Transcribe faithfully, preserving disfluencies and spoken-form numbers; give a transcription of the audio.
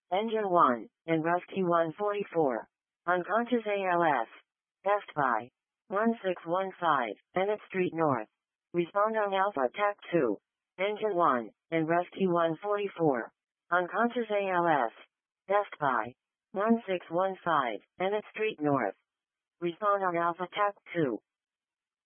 Engine one, and Rusty one forty-four. Unconscious A L S. Passed by. one six one five, Bennett Street North. Respond on Alpha Tac two. Engine one, and Rusty one forty-four. Unconscious A L S. Passed by. one six one five, Bennett Street North. Respond on Alpha Tac two.